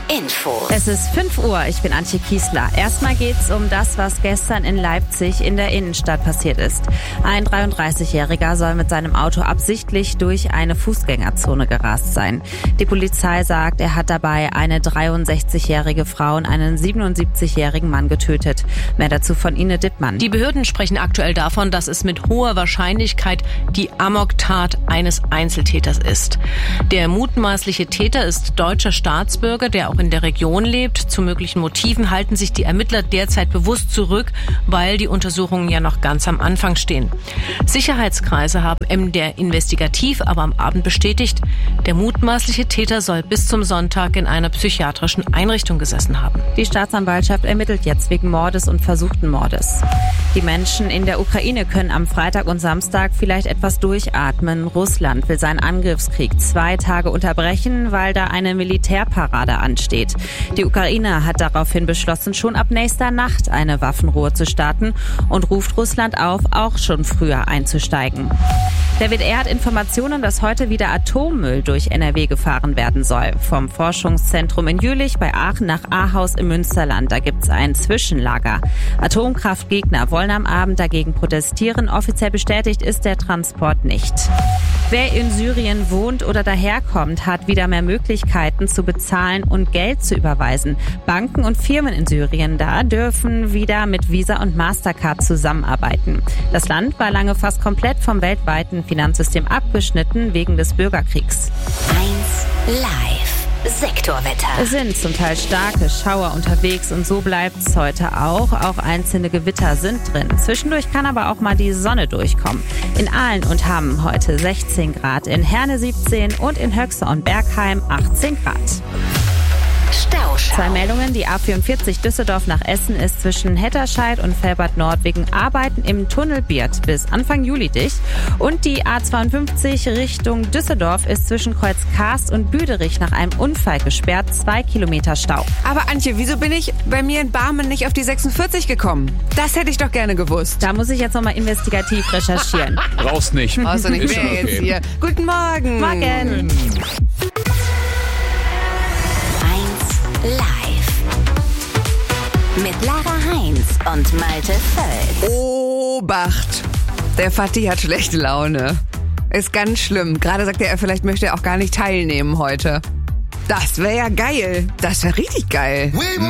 Info. Es ist 5 Uhr, ich bin Antje Kiesler. Erstmal geht's um das, was gestern in Leipzig in der Innenstadt passiert ist. Ein 33-Jähriger soll mit seinem Auto absichtlich durch eine Fußgängerzone gerast sein. Die Polizei sagt, er hat dabei eine 63-jährige Frau und einen 77-jährigen Mann getötet. Mehr dazu von Ine Dittmann. Die Behörden sprechen aktuell davon, dass es mit hoher Wahrscheinlichkeit die Amoktat eines Einzeltäters ist. Der mutmaßliche Täter ist deutscher Staatsbürger, der auch in der Region lebt. Zu möglichen Motiven halten sich die Ermittler derzeit bewusst zurück, weil die Untersuchungen ja noch ganz am Anfang stehen. Sicherheitskreise haben MDR investigativ aber am Abend bestätigt, der mutmaßliche Täter soll bis zum Sonntag in einer psychiatrischen Einrichtung gesessen haben. Die Staatsanwaltschaft ermittelt jetzt wegen Mordes und versuchten Mordes. Die Menschen in der Ukraine können am Freitag und Samstag vielleicht etwas durchatmen. Russland will seinen Angriffskrieg 2 Tage unterbrechen, weil da eine Militärparade ansteht. Die Ukraine hat daraufhin beschlossen, schon ab nächster Nacht eine Waffenruhe zu starten und ruft Russland auf, auch schon früher einzusteigen. Der WDR hat Informationen, dass heute wieder Atommüll durch NRW gefahren werden soll. Vom Forschungszentrum in Jülich bei Aachen nach Ahaus im Münsterland. Da gibt's ein Zwischenlager. Atomkraftgegner wollen am Abend dagegen protestieren. Offiziell bestätigt ist der Transport nicht. Wer in Syrien wohnt oder daherkommt, hat wieder mehr Möglichkeiten zu bezahlen und Geld zu überweisen. Banken und Firmen in Syrien da dürfen wieder mit Visa und Mastercard zusammenarbeiten. Das Land war lange fast komplett vom weltweiten Finanzsystem abgeschnitten wegen des Bürgerkriegs. 1 Live. Sektorwetter. Es sind zum Teil starke Schauer unterwegs und so bleibt's heute auch. Auch einzelne Gewitter sind drin. Zwischendurch kann aber auch mal die Sonne durchkommen. In Aalen und Hamm heute 16 Grad, in Herne 17 und in Höxter und Bergheim 18 Grad. Stauschau. 2 Meldungen. Die A44 Düsseldorf nach Essen ist zwischen Hetterscheid und Velbert Nord wegen Arbeiten im Tunnelbiert bis Anfang Juli dicht. Und die A52 Richtung Düsseldorf ist zwischen Kreuzkast und Büderich nach einem Unfall gesperrt. 2 Kilometer Stau. Aber Antje, wieso bin ich bei mir in Barmen nicht auf die 46 gekommen? Das hätte ich doch gerne gewusst. Da muss ich jetzt nochmal investigativ recherchieren. Brauchst nicht. Brauchst du nicht Ist mehr schon okay. jetzt hier. Guten Morgen. Morgen. Live. Mit Lara Heinz und Malte Völz. Obacht. Der Fatih hat schlechte Laune. Ist ganz schlimm. Gerade sagt er, vielleicht möchte er auch gar nicht teilnehmen heute. Das wäre ja geil. Das wäre richtig geil.